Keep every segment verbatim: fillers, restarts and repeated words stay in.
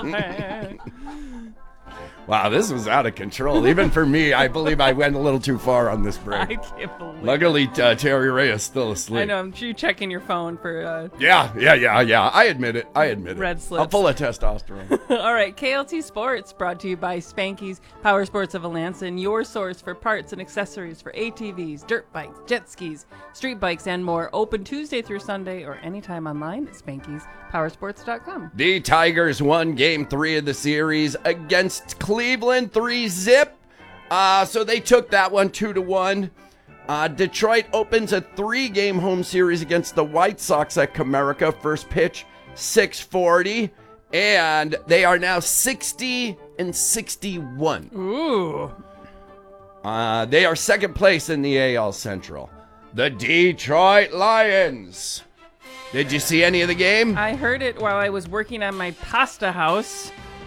Wow, this was out of control. Even for me, I believe I went a little too far on this break. I can't believe Luckily, uh, Terry Ray is still asleep. I know. I'm sure you're checking your phone for... Uh, yeah, yeah, yeah, yeah. I admit it. I admit red it. slips. I'm full of testosterone. All right, K L T Sports brought to you by Spanky's Power Sports of Alanson, your source for parts and accessories for A T Vs, dirt bikes, jet skis, street bikes, and more. Open Tuesday through Sunday or anytime online at spankys power sports dot com. The Tigers won game three of the series against Cleveland, three zip. Uh, so they took that one two to one. Uh, Detroit opens a three-game home series against the White Sox at Comerica. First pitch, six forty. And they are now sixty and sixty-one. Ooh. Uh, they are second place in the A L Central. The Detroit Lions. Did you see any of the game? I heard it while I was working on my pasta house.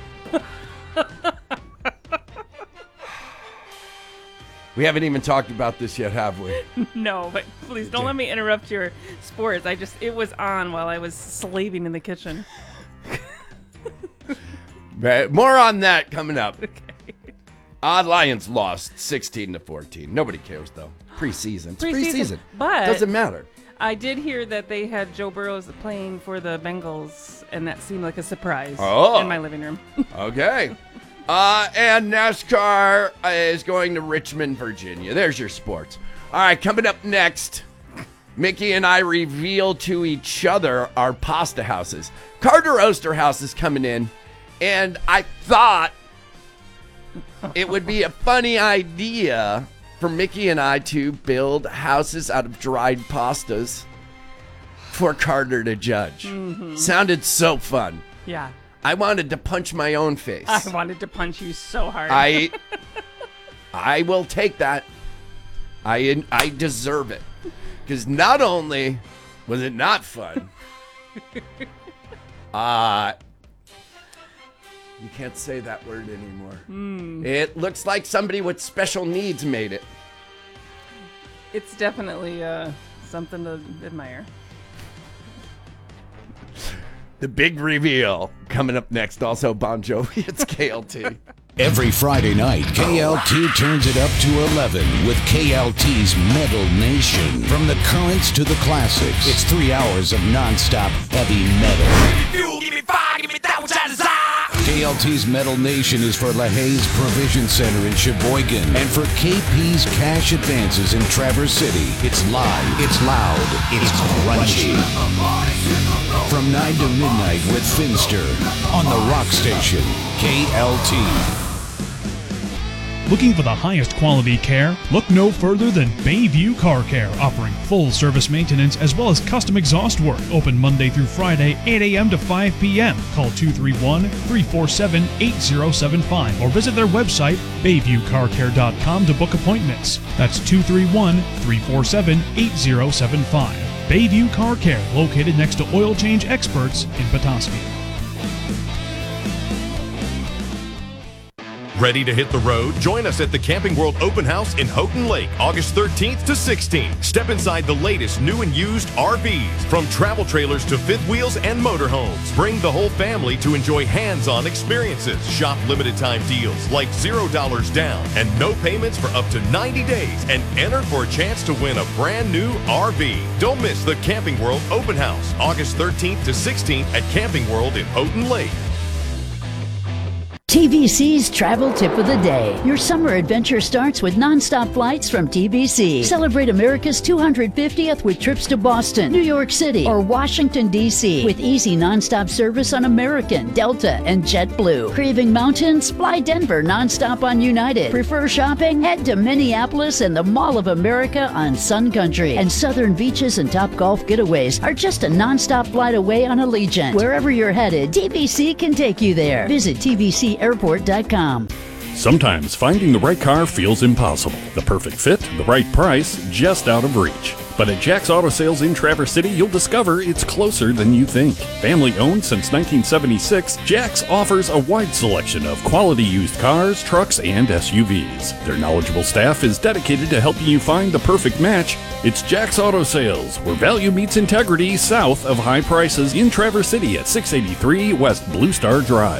We haven't even talked about this yet, have we? No, but please don't let me interrupt your sports. I just, it was on while I was slaving in the kitchen. More on that coming up. Okay. Odd Lions lost sixteen to fourteen. Nobody cares, though. Preseason. It's Preseason, preseason. but- Doesn't matter. I did hear that they had Joe Burrows playing for the Bengals, and that seemed like a surprise Oh. in my living room. Okay. Uh, and NASCAR is going to Richmond, Virginia. There's your sports. All right, coming up next, Mickey and I reveal to each other our pasta houses. Carter Osterhaus is coming in, and I thought it would be a funny idea for Mickey and I to build houses out of dried pastas for Carter to judge. Mm-hmm. Sounded so fun. Yeah. I wanted to punch my own face. I wanted to punch you so hard. I I will take that. I I deserve it. Because not only was it not fun, uh, you can't say that word anymore. Mm. It looks like somebody with special needs made it. It's definitely uh, something to admire. The big reveal coming up next. Also, Bon Jovi. It's K L T. Every Friday night, K L T turns it up to eleven with K L T's Metal Nation. From the currents to the classics, it's three hours of nonstop heavy metal. Give me fire, give me that which I desire. K L T's Metal Nation is for LaHaye's Provision Center in Sheboygan and for K P's Cash Advances in Traverse City. It's live, it's loud, it's crunchy. From nine to midnight with Finster on the Rock Station, K L T. Looking for the highest quality care? Look no further than Bayview Car Care, offering full service maintenance as well as custom exhaust work. Open Monday through Friday, eight a.m. to five p.m. Call two three one, three four seven, eight zero seven five or visit their website, bayview car care dot com to book appointments. That's two three one, three four seven, eight zero seven five. Bayview Car Care, located next to Oil Change Experts in Petoskey. Ready to hit the road? Join us at the Camping World Open House in Houghton Lake, August thirteenth to sixteenth. Step inside the latest new and used R Vs, from travel trailers to fifth wheels and motorhomes. Bring the whole family to enjoy hands-on experiences. Shop limited time deals like zero dollars down and no payments for up to ninety days, and enter for a chance to win a brand new R V. Don't miss the Camping World Open House, August thirteenth to sixteenth at Camping World in Houghton Lake. T V C's Travel Tip of the Day. Your summer adventure starts with nonstop flights from T V C. Celebrate America's two hundred fiftieth with trips to Boston, New York City, or Washington, D C with easy nonstop service on American, Delta, and JetBlue. Craving mountains? Fly Denver nonstop on United. Prefer shopping? Head to Minneapolis and the Mall of America on Sun Country. And southern beaches and top golf getaways are just a nonstop flight away on Allegiant. Wherever you're headed, T V C can take you there. Visit T V C airport dot com. Sometimes finding the right car feels impossible. The perfect fit, the right price, just out of reach. But at Jack's Auto Sales in Traverse City, you'll discover it's closer than you think. Family owned since nineteen seventy-six, Jack's offers a wide selection of quality used cars, trucks, and S U Vs. Their knowledgeable staff is dedicated to helping you find the perfect match. It's Jack's Auto Sales, where value meets integrity, south of high prices in Traverse City at six eighty-three West Blue Star Drive.